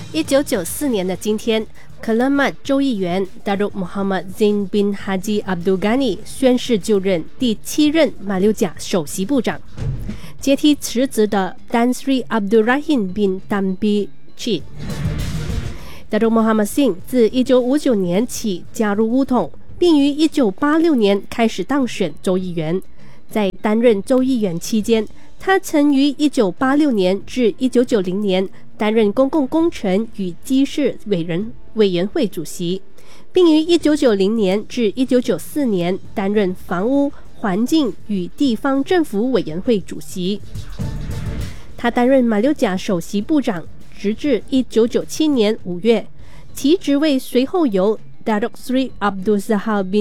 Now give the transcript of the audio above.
1994年的今天，克拉玛州议员 Datuk Muhammad Zain bin Haji Abdul Ghani 宣誓就任第7任马六甲首席部长，接替辞职的 Tan Sri Abdul Rahim bin Tan Bee Chit。Datuk Muhammad Singh 自1959年起加入巫统，并于1986年开始当选州议员。在担任州议员期间，他曾于1986年至1990年担任公共工程与机事委员会主席，并于1990年至1994年担任房屋、环境与地方政府委员会主席。他担任马六甲首席部长直至1997年5月，其职位随后由 Datuk Sri Abdul Zahar bin